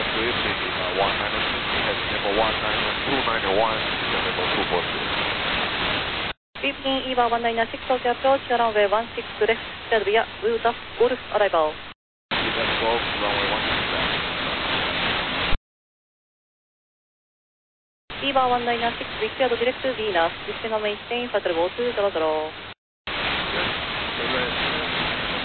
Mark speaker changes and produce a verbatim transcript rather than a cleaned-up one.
Speaker 1: three, taking uh, one nine six, heading level one nine two nine one, descend level two four three.
Speaker 2: Beeping Eva one nine six, Tokyo approach, runway one six left, Serbia, Buda, Golf, arrival.
Speaker 1: Buda twelve, runway one six left.
Speaker 2: Eva one nine six, required direct to Venus, descend on maintain, shuttle two zero zero.
Speaker 1: Yes,